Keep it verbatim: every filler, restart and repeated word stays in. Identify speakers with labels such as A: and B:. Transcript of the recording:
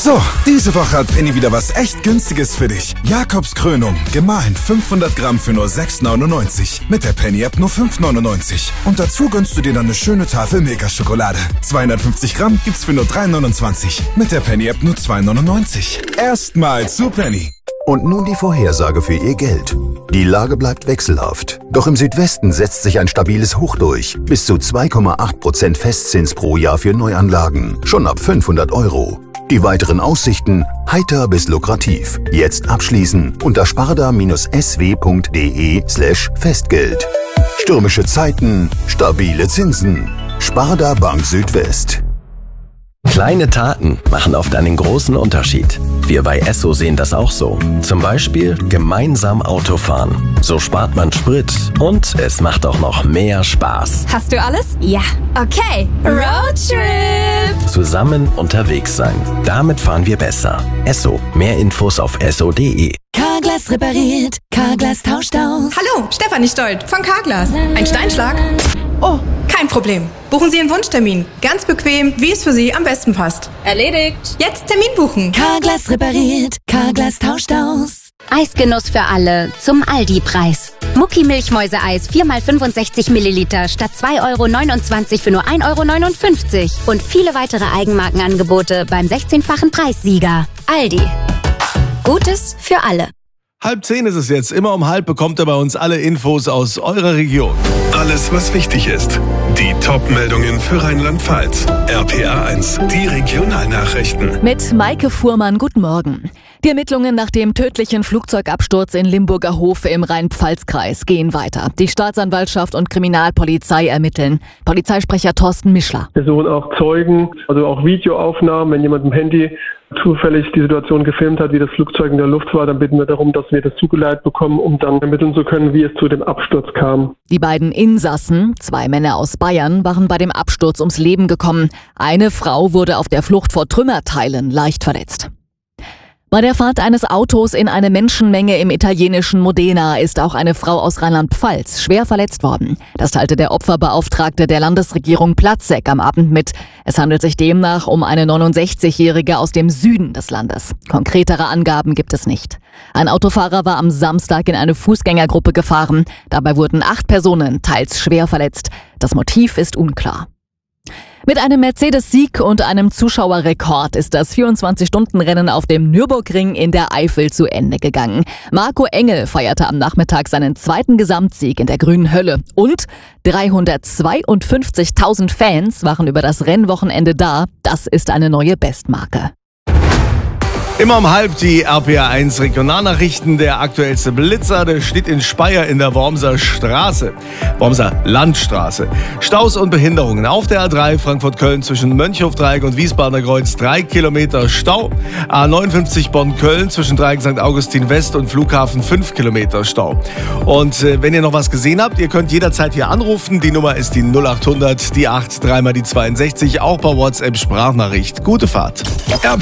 A: So, diese Woche hat Penny wieder was echt Günstiges für dich. Jakobs Krönung, gemahlen fünfhundert Gramm für nur sechs neunundneunzig. Mit der Penny-App nur fünf neunundneunzig. Und dazu gönnst du dir dann eine schöne Tafel Milka-Schokolade. zweihundertfünfzig Gramm gibt's für nur drei neunundzwanzig. Mit der Penny-App nur zwei neunundneunzig. Erstmal zu Penny.
B: Und nun die Vorhersage für Ihr Geld. Die Lage bleibt wechselhaft. Doch im Südwesten setzt sich ein stabiles Hoch durch. Bis zu zwei Komma acht Prozent Festzins pro Jahr für Neuanlagen. Schon ab fünfhundert Euro. Die weiteren Aussichten heiter bis lukrativ. Jetzt abschließen unter sparda-sw.de slash Festgeld. Stürmische Zeiten, stabile Zinsen. Sparda Bank Südwest.
C: Kleine Taten machen oft einen großen Unterschied. Wir bei Esso sehen das auch so. Zum Beispiel gemeinsam Autofahren. So spart man Sprit und es macht auch noch mehr Spaß.
D: Hast du alles? Ja. Okay. Roadtrip!
C: Zusammen unterwegs sein. Damit fahren wir besser. Esso. Mehr Infos auf esso punkt de.
E: Carglass repariert. Carglass tauscht aus.
F: Hallo, Stefanie Stolt von Carglass. Ein Steinschlag? Oh, kein Problem. Buchen Sie Ihren Wunschtermin. Ganz bequem, wie es für Sie am besten passt.
D: Erledigt.
F: Jetzt Termin buchen.
E: Carglass repariert. Carglass tauscht aus.
G: Eisgenuss für alle zum Aldi-Preis. Mucki-Milchmäuse-Eis vier mal fünfundsechzig Milliliter statt zwei Euro neunundzwanzig für nur ein Euro neunundfünfzig. Und viele weitere Eigenmarkenangebote beim sechzehnfachen Preissieger. Aldi. Gutes für alle.
H: Halb zehn ist es jetzt. Immer um halb bekommt ihr bei uns alle Infos aus eurer Region.
I: Alles, was wichtig ist. Die Top-Meldungen für Rheinland-Pfalz. R P A eins, die Regionalnachrichten.
J: Mit Maike Fuhrmann, guten Morgen. Die Ermittlungen nach dem tödlichen Flugzeugabsturz in Limburger Hof im Rhein-Pfalz-Kreis gehen weiter. Die Staatsanwaltschaft und Kriminalpolizei ermitteln. Polizeisprecher Thorsten Mischler.
K: Wir suchen auch Zeugen, also auch Videoaufnahmen. Wenn jemand im Handy zufällig die Situation gefilmt hat, wie das Flugzeug in der Luft war, dann bitten wir darum, dass wir das zugeleitet bekommen, um dann ermitteln zu können, wie es zu dem Absturz kam.
J: Die beiden Insassen, zwei Männer aus Bayern, waren bei dem Absturz ums Leben gekommen. Eine Frau wurde auf der Flucht vor Trümmerteilen leicht verletzt. Bei der Fahrt eines Autos in eine Menschenmenge im italienischen Modena ist auch eine Frau aus Rheinland-Pfalz schwer verletzt worden. Das teilte der Opferbeauftragte der Landesregierung Platzek am Abend mit. Es handelt sich demnach um eine neunundsechzigjährige aus dem Süden des Landes. Konkretere Angaben gibt es nicht. Ein Autofahrer war am Samstag in eine Fußgängergruppe gefahren. Dabei wurden acht Personen teils schwer verletzt. Das Motiv ist unklar. Mit einem Mercedes-Sieg und einem Zuschauerrekord ist das vierundzwanzig-Stunden-Rennen auf dem Nürburgring in der Eifel zu Ende gegangen. Marco Engel feierte am Nachmittag seinen zweiten Gesamtsieg in der grünen Hölle. Und dreihundertzweiundfünfzigtausend Fans waren über das Rennwochenende da. Das ist eine neue Bestmarke.
H: Immer um halb die R P A eins Regionalnachrichten. Der aktuellste Blitzer, der steht in Speyer in der Wormser Straße. Wormser Landstraße. Staus und Behinderungen auf der A drei Frankfurt-Köln zwischen Mönchhofdreieck und Wiesbadener Kreuz. Drei Kilometer Stau. A neunundfünfzig Bonn-Köln zwischen Dreieck Sankt Augustin West und Flughafen. Fünf Kilometer Stau. Und äh, wenn ihr noch was gesehen habt, ihr könnt jederzeit hier anrufen. Die Nummer ist die null achthundert, die acht, dreimal die zweiundsechzig. Auch bei WhatsApp Sprachnachricht. Gute Fahrt.
I: R P